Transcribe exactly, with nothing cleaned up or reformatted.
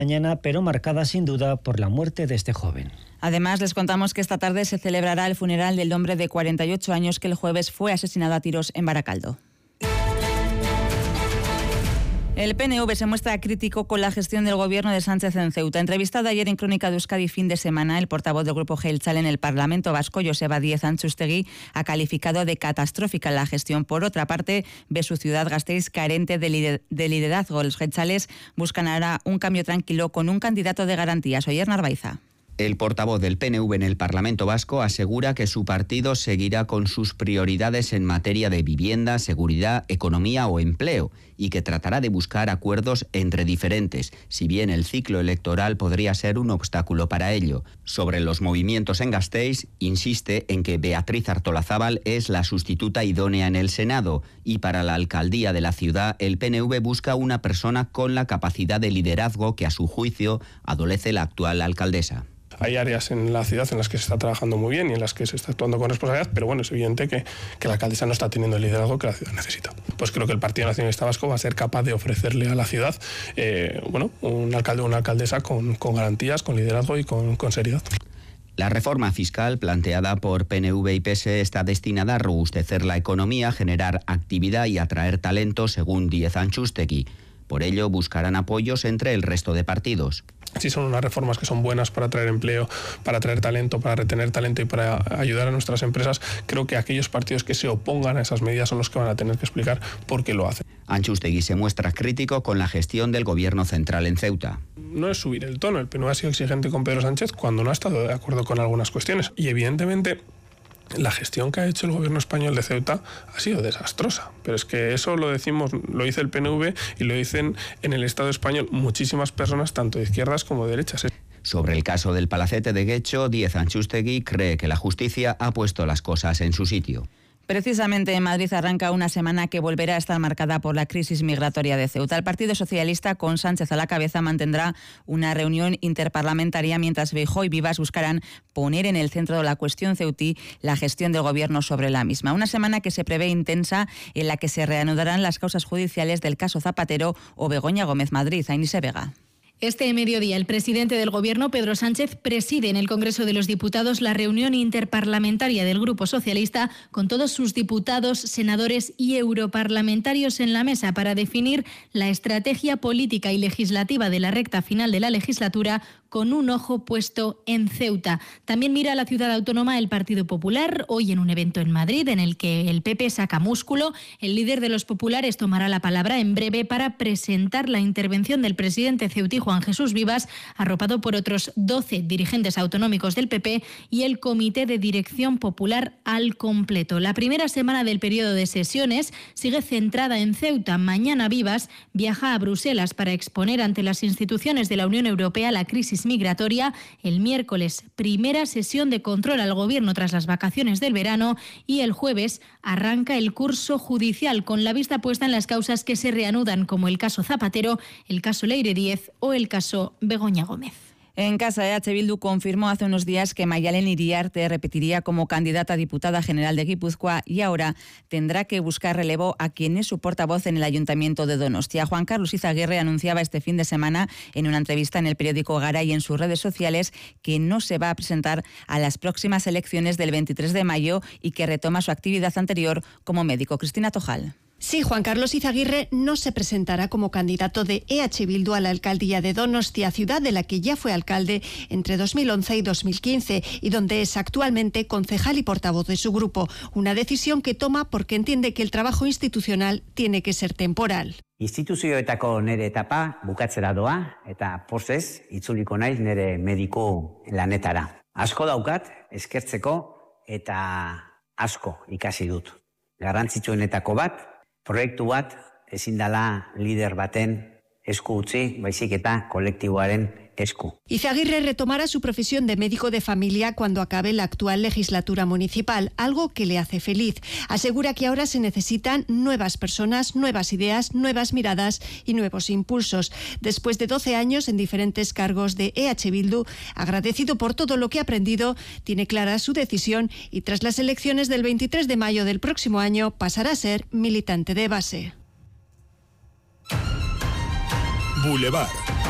mañana, pero marcada sin duda por la muerte de este joven. Además, les contamos que esta tarde se celebrará el funeral del hombre de cuarenta y ocho años que el jueves fue asesinado a tiros en Baracaldo. El P N V se muestra crítico con la gestión del gobierno de Sánchez en Ceuta. Entrevistado ayer en Crónica de Euskadi fin de semana, el portavoz del Grupo Jeltzale en el Parlamento Vasco, Joseba Díez Antxustegui, ha calificado de catastrófica la gestión. Por otra parte, ve su ciudad Gasteiz carente de, lider- de liderazgo. Los jeltzales buscan ahora un cambio tranquilo con un candidato de garantías. Oyer Narvaiza. El portavoz del P N V en el Parlamento Vasco asegura que su partido seguirá con sus prioridades en materia de vivienda, seguridad, economía o empleo y que tratará de buscar acuerdos entre diferentes, si bien el ciclo electoral podría ser un obstáculo para ello. Sobre los movimientos en Gasteiz, insiste en que Beatriz Artolazábal es la sustituta idónea en el Senado y para la alcaldía de la ciudad el P N V busca una persona con la capacidad de liderazgo que a su juicio adolece la actual alcaldesa. Hay áreas en la ciudad en las que se está trabajando muy bien y en las que se está actuando con responsabilidad, pero bueno, es evidente que, que la alcaldesa no está teniendo el liderazgo que la ciudad necesita. Pues creo que el Partido Nacionalista Vasco va a ser capaz de ofrecerle a la ciudad eh, bueno, un alcalde o una alcaldesa con, con garantías, con liderazgo y con, con seriedad. La reforma fiscal planteada por P N V y P S E está destinada a robustecer la economía, generar actividad y atraer talento, según Díez Antxustegui. Por ello, buscarán apoyos entre el resto de partidos. Sí, son unas reformas que son buenas para atraer empleo, para atraer talento, para retener talento y para ayudar a nuestras empresas. Creo que aquellos partidos que se opongan a esas medidas son los que van a tener que explicar por qué lo hacen. Antxustegui se muestra crítico con la gestión del gobierno central en Ceuta. No es subir el tono, el P N V ha sido exigente con Pedro Sánchez cuando no ha estado de acuerdo con algunas cuestiones. Y evidentemente la gestión que ha hecho el gobierno español de Ceuta ha sido desastrosa, pero es que eso lo decimos, lo dice el P N V y lo dicen en el Estado español muchísimas personas, tanto de izquierdas como de derechas. Sobre el caso del palacete de Guecho, Díez Antxustegui cree que la justicia ha puesto las cosas en su sitio. Precisamente en Madrid arranca una semana que volverá a estar marcada por la crisis migratoria de Ceuta. El Partido Socialista, con Sánchez a la cabeza, mantendrá una reunión interparlamentaria mientras Feijóo y Vivas buscarán poner en el centro de la cuestión ceutí la gestión del gobierno sobre la misma. Una semana que se prevé intensa en la que se reanudarán las causas judiciales del caso Zapatero o Begoña Gómez Madrid. Ainise Vega. Este mediodía, el presidente del Gobierno, Pedro Sánchez, preside en el Congreso de los Diputados la reunión interparlamentaria del Grupo Socialista con todos sus diputados, senadores y europarlamentarios en la mesa para definir la estrategia política y legislativa de la recta final de la legislatura con un ojo puesto en Ceuta. También mira a la ciudad autónoma el Partido Popular, hoy en un evento en Madrid en el que el P P saca músculo. El líder de los populares tomará la palabra en breve para presentar la intervención del presidente ceutí, Juan Jesús Vivas, arropado por otros doce dirigentes autonómicos del P P y el Comité de Dirección Popular al completo. La primera semana del periodo de sesiones sigue centrada en Ceuta. Mañana Vivas viaja a Bruselas para exponer ante las instituciones de la Unión Europea la crisis migratoria. El miércoles, primera sesión de control al Gobierno tras las vacaciones del verano, y el jueves arranca el curso judicial con la vista puesta en las causas que se reanudan, como el caso Zapatero, el caso Leire Díez o el caso Begoña Gómez. En casa, E H Bildu confirmó hace unos días que Mayalen Iriarte repetiría como candidata a diputada general de Guipúzcoa y ahora tendrá que buscar relevo a quien es su portavoz en el Ayuntamiento de Donostia. Juan Carlos Izaguirre anunciaba este fin de semana en una entrevista en el periódico Gara y en sus redes sociales que no se va a presentar a las próximas elecciones del veintitrés de mayo y que retoma su actividad anterior como médico. Cristina Tojal. Sí, Juan Carlos Izaguirre no se presentará como candidato de E H Bildu a la alcaldía de Donostia, ciudad de la que ya fue alcalde entre dos mil once y dos mil quince y donde es actualmente concejal y portavoz de su grupo. Una decisión que toma porque entiende que el trabajo institucional tiene que ser temporal. Instituzioetako nere etapa bukatzera doa eta pozez itzuliko naiz nere mediku lanetara. Asko daukat eskertzeko eta asko ikasi dut. Garrantzitsuenetako bat, proiektu bat ezin dela lider baten esku utzi, baizik eta kolektiboaren esku. Izaguirre retomará su profesión de médico de familia cuando acabe la actual legislatura municipal, algo que le hace feliz. Asegura que ahora se necesitan nuevas personas, nuevas ideas, nuevas miradas y nuevos impulsos. Después de doce años en diferentes cargos de E H Bildu, agradecido por todo lo que ha aprendido, tiene clara su decisión y tras las elecciones del veintitrés de mayo del próximo año pasará a ser militante de base. Boulevard.